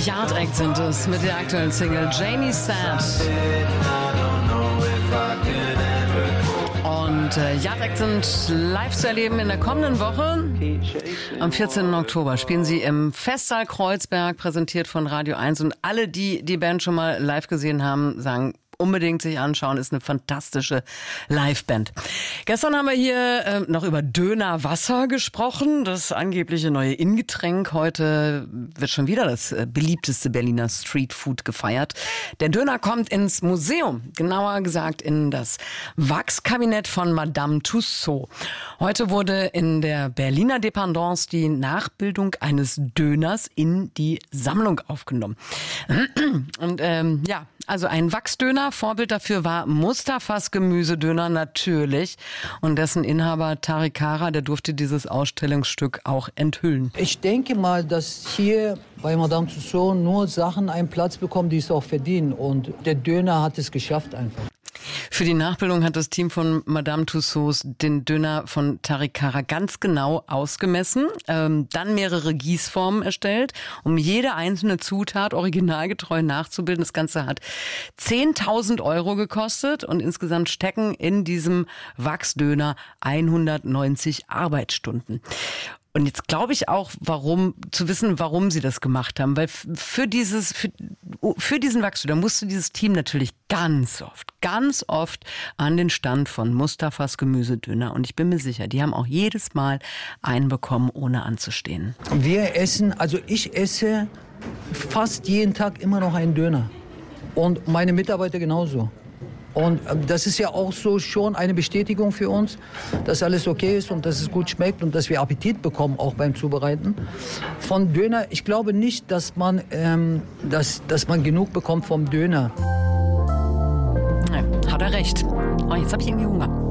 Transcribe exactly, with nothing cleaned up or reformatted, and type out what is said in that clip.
Yard Act sind es mit der aktuellen Single Jamie Sad. Und äh, Yard Act sind live zu erleben in der kommenden Woche. Am vierzehnten Oktober spielen sie im Festsaal Kreuzberg, präsentiert von Radio eins. Und alle, die die Band schon mal live gesehen haben, sagen, unbedingt sich anschauen, ist eine fantastische Liveband. Gestern haben wir hier äh, noch über Dönerwasser gesprochen, das angebliche neue Ingetränk. Heute wird schon wieder das äh, beliebteste Berliner Streetfood gefeiert. Der Döner kommt ins Museum, genauer gesagt in das Wachskabinett von Madame Tussauds. Heute wurde in der Berliner Dependance die Nachbildung eines Döners in die Sammlung aufgenommen. Und ähm, ja, also ein Wachsdöner. Vorbild dafür war Mustafas Gemüsedöner natürlich. Und dessen Inhaber Tariq Kara, der durfte dieses Ausstellungsstück auch enthüllen. Ich denke mal, dass hier bei Madame Tussauds nur Sachen einen Platz bekommen, die es auch verdienen. Und der Döner hat es geschafft einfach. Für die Nachbildung hat das Team von Madame Tussauds den Döner von Tariq Kara ganz genau ausgemessen, ähm, dann mehrere Gießformen erstellt, um jede einzelne Zutat originalgetreu nachzubilden. Das Ganze hat zehntausend Euro gekostet und insgesamt stecken in diesem Wachsdöner hundertneunzig Arbeitsstunden. Und jetzt glaube ich auch, warum, zu wissen, warum sie das gemacht haben. Weil für dieses, für, für diesen Wachsdöner musste dieses Team natürlich ganz oft, ganz oft an den Stand von Mustafas Gemüsedöner. Und ich bin mir sicher, die haben auch jedes Mal einen bekommen, ohne anzustehen. Wir essen, also ich esse fast jeden Tag immer noch einen Döner. Und meine Mitarbeiter genauso. Und das ist ja auch so schon eine Bestätigung für uns, dass alles okay ist und dass es gut schmeckt und dass wir Appetit bekommen, auch beim Zubereiten. Von Döner, ich glaube nicht, dass man, ähm, dass, dass man genug bekommt vom Döner. Ja, hat er recht. Oh, jetzt habe ich irgendwie Hunger.